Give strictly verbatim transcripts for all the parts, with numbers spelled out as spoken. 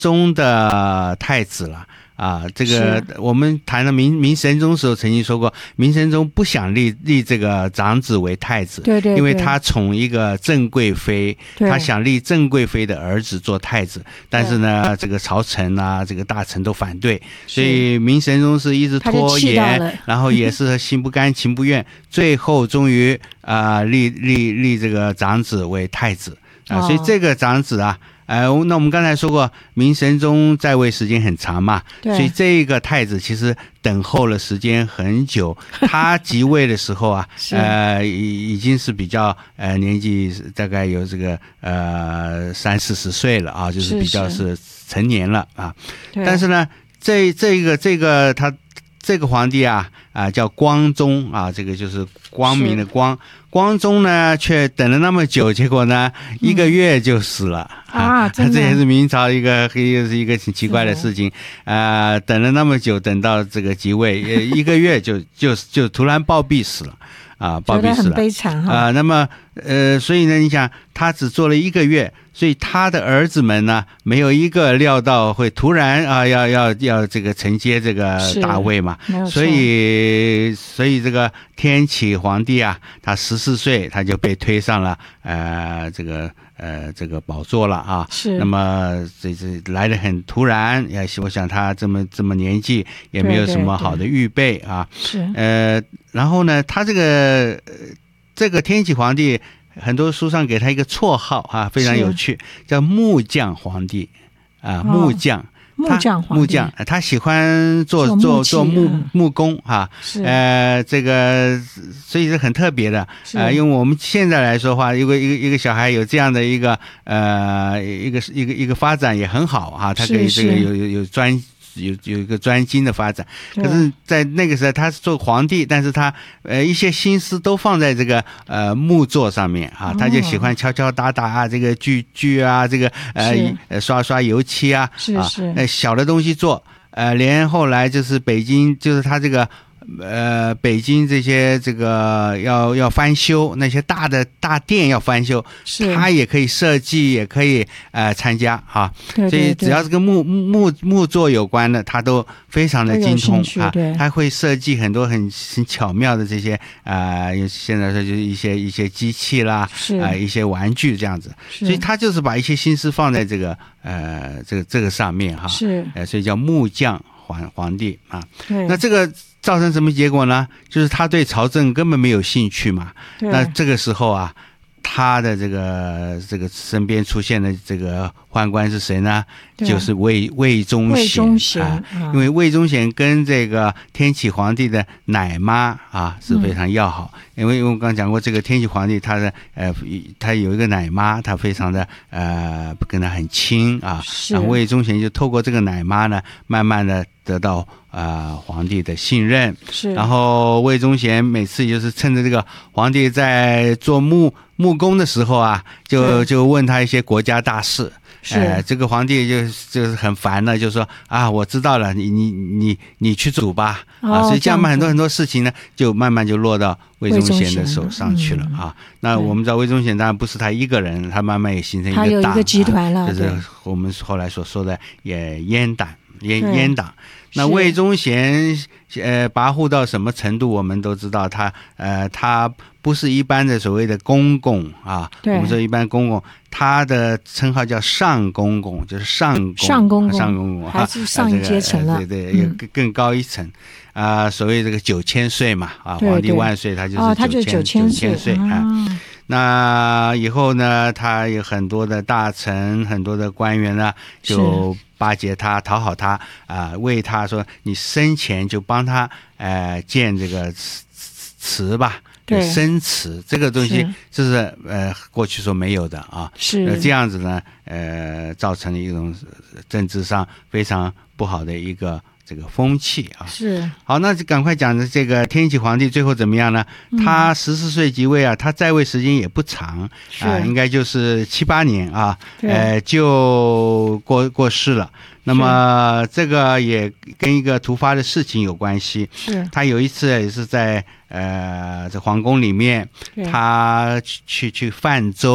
宗的太子了。啊，这个我们谈到明明神宗时候曾经说过，明神宗不想立立这个长子为太子， 对对对， 因为他宠一个郑贵妃，他想立郑贵妃的儿子做太子，但是呢，这个朝臣啊，这个大臣都反对，所以明神宗是一直拖延，然后也是心不甘情不愿，最后终于啊、呃、立立立这个长子为太子啊，所以这个长子啊。呃，那我们刚才说过，明神宗在位时间很长嘛，所以这个太子其实等候了时间很久。他即位的时候啊，呃，已经是比较呃年纪大概有这个呃三四十岁了啊，就是比较是成年了啊。但是呢，这这个这个他这个皇帝啊啊、呃、叫光宗啊，这个就是光明的光。光宗呢，却等了那么久，结果呢，一个月就死了、 嗯、啊！ 这也是明朝一个又是一个挺奇怪的事情啊、呃！等了那么久，等到这个即位，一个月就就就突然暴毙死了啊！暴毙死了， 很悲惨哈啊、呃！那么呃，所以呢，你想他只做了一个月，所以他的儿子们呢，没有一个料到会突然啊，要要要这个承接这个大位嘛，所以所以这个天启皇帝啊，他十四岁他就被推上了呃这个呃这个宝座了啊。 是。 那么这这来得很突然，也我想他这么这么年纪也没有什么好的预备啊。 是。 呃，然后呢，他这个这个天启皇帝。很多书上给他一个绰号啊，非常有趣，叫木匠皇帝啊，木匠， 木匠皇帝， 木匠，他喜欢做做做木木工啊，呃，这个所以是很特别的啊、呃，因为我们现在来说的话，一个一个一个小孩有这样的一个呃一个一个一个发展也很好啊，他可以这个有有有专。有有一个专精的发展，可是，在那个时候他是做皇帝，但是他呃一些心思都放在这个呃木作上面啊，他就喜欢敲敲打打啊，这个锯锯啊，这个呃刷刷油漆啊， 是是呃小的东西做，呃连后来就是北京就是他这个。呃，北京这些这个要要翻修那些大的大殿要翻修，他也可以设计，也可以呃参加啊。 对对对， 所以只要是跟木木木作有关的，他都非常的精通啊。他会设计很多很很巧妙的这些啊、呃，现在说就是一些一些机器啦，啊、呃，一些玩具这样子。所以他就是把一些心思放在这个呃这个这个上面哈。 是， 呃，所以叫木匠皇皇帝啊。那这个。造成什么结果呢？就是他对朝政根本没有兴趣嘛。那这个时候啊，他的这个这个身边出现的这个宦官是谁呢？就是魏魏忠贤啊，因为魏忠贤跟这个天启皇帝的奶妈啊是非常要好。嗯、因为我刚刚讲过，这个天启皇帝他的呃他有一个奶妈，他非常的呃跟他很亲啊。然后魏忠贤就透过这个奶妈呢，慢慢的得到啊、呃、皇帝的信任。 是。 然后魏忠贤每次就是趁着这个皇帝在做木木工的时候啊，就就问他一些国家大事。呃，这个皇帝就就是很烦了，就说啊，我知道了，你你你你去煮吧、哦、啊，所以这样嘛，很多很多事情呢，就慢慢就落到魏忠贤的手上去了、嗯、啊。那我们知道魏忠贤当然不是他一个人，他慢慢也形成一个党， 他有一个集团了、 啊，就是我们后来所说的也阉党，阉阉党。那魏忠贤呃跋扈到什么程度，我们都知道他呃他不是一般的所谓的公公啊，我们说一般公公，他的称号叫上公公，就是上公上公公上公公还是上一阶层了， 啊这个呃、对对，更更高一层啊、呃，所谓这个九千岁嘛啊，皇帝万岁，他就是九千九千岁啊。那以后呢，他有很多的大臣，很多的官员呢，就巴结他，讨好他啊、呃，为他说你生前就帮他呃建这个祠吧，对，生祠这个东西，这是呃过去说没有的啊， 是、 呃、这样子呢，呃，造成了一种政治上非常不好的一个。这个风气啊， 是好，那就赶快讲的这个天启皇帝最后怎么样呢？嗯、他十四岁即位啊，他在位时间也不长啊，应该就是七八年啊，呃，就过过世了。那么这个也跟一个突发的事情有关系。 是， 他有一次也是在呃这皇宫里面，他去去去泛舟。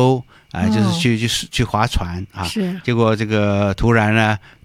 啊，就是去去去划船啊。 是。 结果这个突然呢，